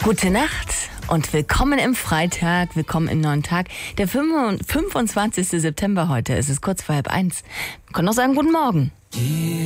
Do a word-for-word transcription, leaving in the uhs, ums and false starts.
Gute Nacht und willkommen im Freitag, willkommen im neuen Tag. Der fünfundzwanzigste September heute, es ist kurz vor halb eins. Wir können auch sagen, guten Morgen. Die